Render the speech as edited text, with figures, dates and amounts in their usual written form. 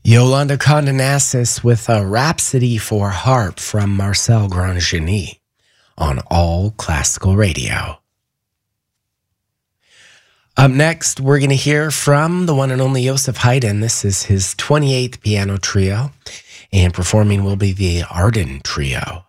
Yolanda Condonassis with a Rhapsody for Harp from Marcel Grangeny on All Classical Radio. Up next, we're going to hear from the one and only Joseph Haydn. This is his 28th piano trio, and performing will be the Arden Trio.